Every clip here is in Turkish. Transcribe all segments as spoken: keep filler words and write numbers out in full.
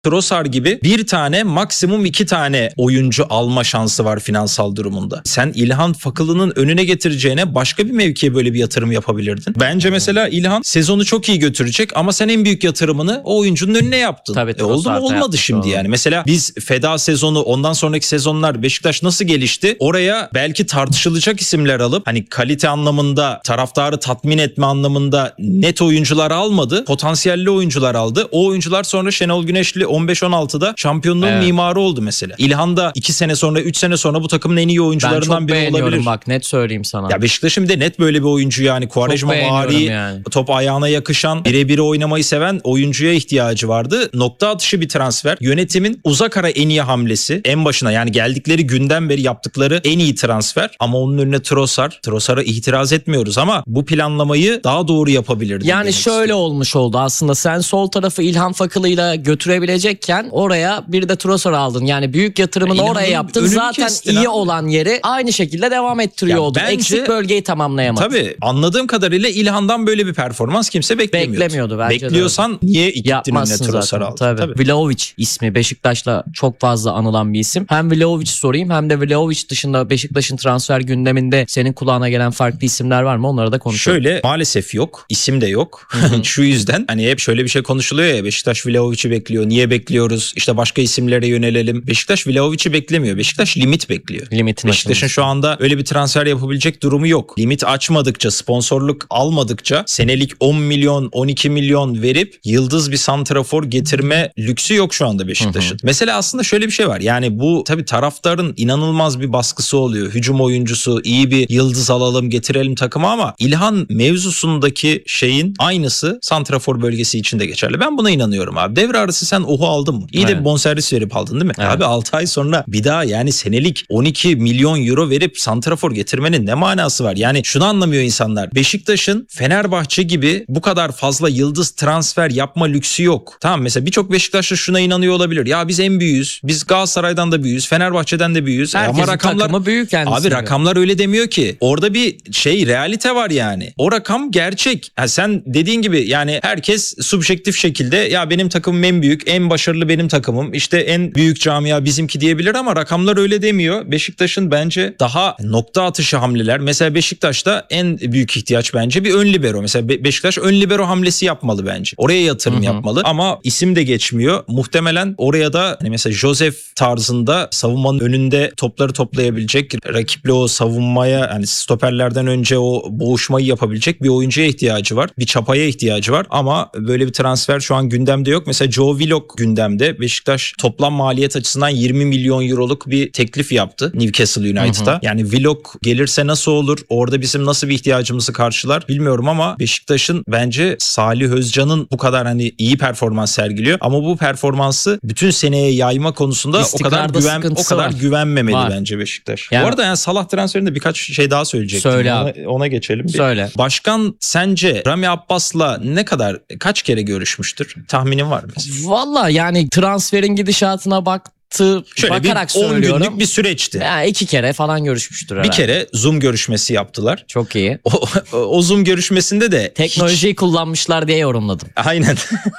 Trossard gibi bir tane maksimum iki tane oyuncu alma şansı var finansal durumunda. Sen İlhan Fakılı'nın önüne getireceğine başka bir mevkiye böyle bir yatırım yapabilirdin. Bence mesela İlhan sezonu çok iyi götürecek ama sen en büyük yatırımını o oyuncunun önüne yaptın. Tabii, e oldu mu olmadı yaptı, şimdi doğru. yani. Mesela biz feda sezonu, ondan sonraki sezonlar Beşiktaş nasıl gelişti? Oraya belki tartışılacak isimler alıp hani kalite anlamında, taraftarı tatmin etme anlamında net oyuncular almadı. Potansiyelli oyuncular aldı. O oyuncular sonra Şenol Güneşli on beş on altıda şampiyonluğun evet. mimarı oldu mesela. İlhan da iki sene sonra, üç sene sonra bu takımın en iyi oyuncularından biri olabilir. Ben çok beğeniyorum bak, net söyleyeyim sana. Ya Beşiktaş'ın de net böyle bir oyuncu yani. Quaresma vari, yani. Top ayağına yakışan, birebir oynamayı seven oyuncuya ihtiyacı vardı. Nokta atışı bir transfer. Yönetimin uzak ara en iyi hamlesi. En başına yani geldikleri günden beri yaptıkları en iyi transfer. Ama onun önüne Trossard. Trossard'a itiraz etmiyoruz ama bu planlamayı daha doğru yapabilirdi. Yani şöyle istiyorum. Olmuş oldu aslında. Sen sol tarafı İlhan Fakılı'yla götürebilecekken oraya bir de Trossard aldın. Yani büyük yatırımını yani oraya yaptın. Zaten iyi abi. Olan yeri aynı şekilde devam ettiriyor ya oldun. Bence, eksik bölgeyi tamamlayamadın. Tabii anladığım kadarıyla İlhan'dan böyle bir performans kimse beklemiyordu. Beklemiyordu bence. Bekliyorsan de. niye gittin önüne Trossard aldın? Tabii. Tabii. Vlahovic ismi Beşiktaş'la çok fazla anılan bir isim. Hem Vlahovic'i sorayım hem de Vlahovic dışında Beşiktaş'ın transfer gündeminde senin kulağına gelen farklı isimler var mı? Onlara da konuşalım. Şöyle maalesef yok. İsim de yok. Şu yüzden hani hep şöyle bir şey konuşuluyor ya, Beşiktaş Vlahovic'i bekliyor. Niye bekliyoruz? İşte başka isimlere yönelelim. Beşiktaş Vlahovic'i beklemiyor. Beşiktaş limit bekliyor. Limitin Beşiktaş'ın açılması. şu anda öyle bir transfer yapabilecek durumu yok. Limit açmadıkça, sponsorluk almadıkça senelik on milyon, on iki milyon verip yıldız bir santrafor getirme lüksü yok şu anda Beşiktaş'ın. Mesela aslında şöyle bir şey var. Yani bu tabii taraftarın inanılmaz bir baskısı oluyor. Hücum oyuncusu, iyi bir yıldız alalım, getirelim takıma ama İlhan mevzusundaki şeyin aynısı santrafor bölgesi için de geçerli. Ben buna inanıyorum abi. Devre arası sen Ohu aldın mı? İyi evet. de bir bonservis verip aldın değil mi? Evet. Abi altı ay sonra bir daha yani senelik on iki milyon euro verip santrafor getirmenin ne manası var? Yani şunu anlamıyor insanlar. Beşiktaş'ın Fenerbahçe gibi bu kadar fazla yıldız transfer yapma lüksü yok. Tamam, mesela birçok Beşiktaşlı şuna inanıyor olabilir. Ya biz en büyüğüz. Biz Galatasaray'dan da büyüğüz. Fenerbahçe'den de büyüğüz. Herkesin ama rakamlar büyük kendisi. Abi rakamlar öyle demiyor ki. Orada bir şey, realite var yani. O rakam gerçek. Ha, sen dediğin gibi yani herkes subjektif şekilde ya benim takımım en büyük, en başarılı benim takımım, İşte en büyük camia bizimki diyebilir ama rakamlar öyle demiyor. Beşiktaş'ın bence daha nokta atışı hamleler. Mesela Beşiktaş'ta en büyük ihtiyaç bence bir ön libero. Mesela Be- Beşiktaş ön libero hamlesi yapmalı bence. Oraya yatırım Hı-hı. yapmalı ama isim de geçmiyor. Muhtemelen oraya da hani mesela Joseph tarzında savunmanın önünde topları toplayabilecek, rakiple o savunmaya hani stoperlerden önce o boğuşmayı yapabilecek bir oyuncuya ihtiyacı var. Bir çapaya ihtiyacı var ama böyle bir transfer şu an gündemde yok. Mesela Joe Willock gündemde. Beşiktaş toplam maliyet açısından yirmi milyon euroluk bir teklif yaptı Newcastle United'a. Hı hı. Yani Willock gelirse nasıl olur? Orada bizim nasıl bir ihtiyacımızı karşılar bilmiyorum ama Beşiktaş'ın bence Salih Özcan'ın bu kadar hani iyi performans sergiliyor ama bu performansı bütün seneye yayma konusunda o kadar güven o kadar var. güvenmemeli var. bence Beşiktaş. Yani, bu arada yani Salah transferinde birkaç şey daha söyleyecektim. Söyle ona, ona geçelim. Bir. Söyle. Başkan sence Rami Abbas'la ne kadar kaç kere görüşmüştür? Tahminin var mı? Valla yani transferin gidişatına bak Şöyle bakarak bir on günlük bir süreçti. Ya iki kere falan görüşmüştür herhalde. Bir kere Zoom görüşmesi yaptılar. Çok iyi. O, o Zoom görüşmesinde de teknolojiyi hiç... kullanmışlar diye yorumladım. Aynen.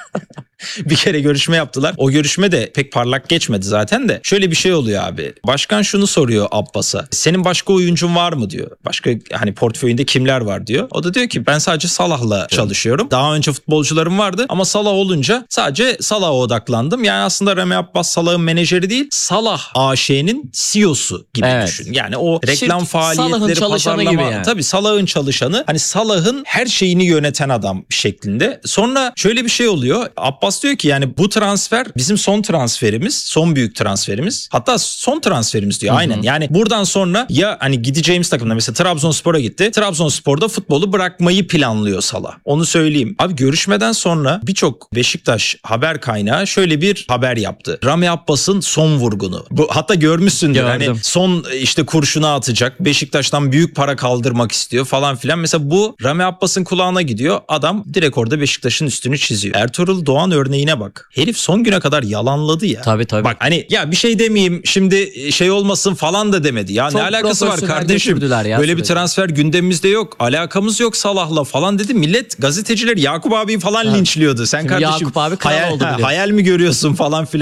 Bir kere görüşme yaptılar. O görüşme de pek parlak geçmedi zaten de. Şöyle bir şey oluyor abi. Başkan şunu soruyor Abbas'a. Senin başka oyuncun var mı diyor. Başka hani portföyünde kimler var diyor. O da diyor ki ben sadece Salah'la evet. çalışıyorum. Daha önce futbolcularım vardı ama Salah olunca sadece Salah'a odaklandım. Yani aslında Rami Abbas Salah'ın menajeri değil, Salah A Ş'nin C E O'su gibi evet. düşün. Yani o reklam Şirk, faaliyetleri, pazarlama. Gibi yani. Tabii Salah'ın çalışanı. Hani Salah'ın her şeyini yöneten adam şeklinde. Sonra şöyle bir şey oluyor. Abbas diyor ki yani bu transfer bizim son transferimiz, son büyük transferimiz. Hatta son transferimiz diyor. Hı hı. Aynen. Yani buradan sonra ya hani gideceğimiz takımda mesela Trabzonspor'a gitti. Trabzonspor'da futbolu bırakmayı planlıyor Salah. Onu söyleyeyim. Abi görüşmeden sonra birçok Beşiktaş haber kaynağı şöyle bir haber yaptı. Rami Abbas'ın son vurgunu. Bu, hatta görmüşsündür. Gördüm. Hani son işte kurşunu atacak. Beşiktaş'tan büyük para kaldırmak istiyor falan filan. Mesela bu Rami Abbas'ın kulağına gidiyor. Adam direkt orada Beşiktaş'ın üstünü çiziyor. Ertuğrul Doğan örneğine bak. Herif son güne kadar yalanladı ya. Tabii tabii. Bak hani ya bir şey demeyeyim şimdi şey olmasın falan da demedi. Ya Çok ne alakası var profesyonel kardeşim? götürdüler ya Böyle bir süreci. transfer gündemimizde yok. Alakamız yok Salah'la falan dedi. Millet gazeteciler Yakup abi falan Ha. linçliyordu. Sen Şimdi kardeşim Yakup abi kral hayal, oldu biliyorsun. hayal mi görüyorsun falan filan.